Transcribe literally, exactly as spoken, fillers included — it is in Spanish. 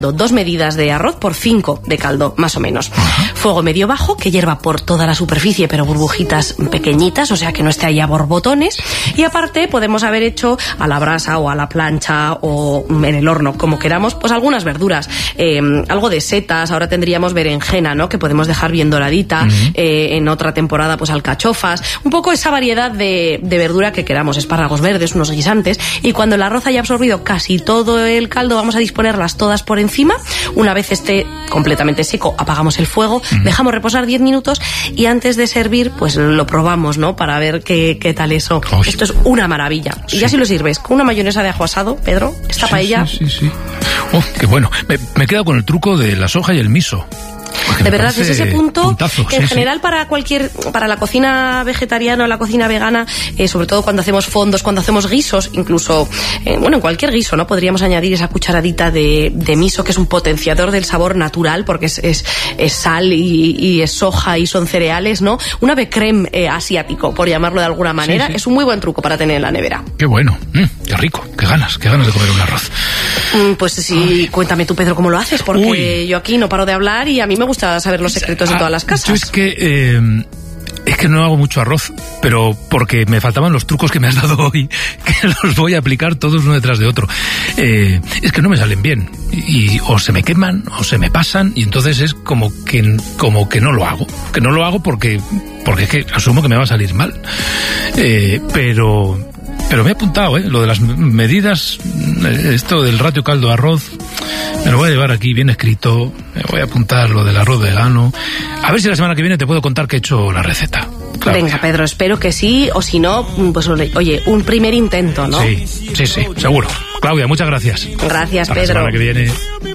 Dos medidas de arroz por cinco de caldo, más o menos. Fuego medio bajo, que hierva por toda la superficie, pero burbujitas pequeñitas, o sea que no esté ahí a borbotones. Y aparte podemos haber hecho a la brasa o a la plancha o en el horno, como queramos, pues algunas verduras. Eh, algo de setas, ahora tendríamos berenjena, ¿no? Que podemos dejar bien doradita. Uh-huh. Eh, en otra temporada, pues alcachofas. Un poco esa variedad de, de verdura que queramos. Espárragos verdes, unos guisantes. Y cuando el arroz haya absorbido casi todo el caldo, vamos a disponerlas todas por encima. Una vez esté completamente seco, apagamos el fuego, uh-huh. dejamos reposar diez minutos y antes de servir, pues lo probamos, ¿no? Para ver qué, qué tal eso. Uy. Esto es una maravilla. Sí. Y ya si lo sirves con una mayonesa de ajo asado, Pedro, esta sí, paella... Sí, sí, sí. Oh, qué bueno. Me, me he quedado con el truco de la soja y el miso. De verdad, es ese punto puntazo, que en sí, general sí. para cualquier, para la cocina vegetariana o la cocina vegana, eh, sobre todo cuando hacemos fondos, cuando hacemos guisos, incluso, eh, bueno, en cualquier guiso, ¿no? Podríamos añadir esa cucharadita de, de miso, que es un potenciador del sabor natural, porque es, es, es sal y, y es soja y son cereales, ¿no? Un ave crème eh, asiático, por llamarlo de alguna manera, sí, sí. es un muy buen truco para tener en la nevera. Qué bueno, mm, qué rico, qué ganas, qué ganas de comer un arroz. Mm, pues sí, Ay. Cuéntame tú, Pedro, cómo lo haces, porque Uy. yo aquí no paro de hablar y a mí me gusta saber los secretos de todas las casas. Yo es que eh, es que no hago mucho arroz, pero porque me faltaban los trucos que me has dado hoy, que los voy a aplicar todos uno detrás de otro. Eh, es que no me salen bien y o se me queman o se me pasan y entonces es como que como que no lo hago, que no lo hago porque porque es que asumo que me va a salir mal. Eh, pero pero me he apuntado, ¿eh? Lo de las medidas, esto del ratio caldo-arroz, me lo voy a llevar aquí bien escrito, me voy a apuntar lo del arroz vegano. A ver si la semana que viene te puedo contar que he hecho la receta. Claro. Venga, Pedro, espero que sí, o si no, pues oye, un primer intento, ¿no? Sí, sí, sí, seguro. Claudia, muchas gracias. Gracias, Hasta Pedro. La semana que viene.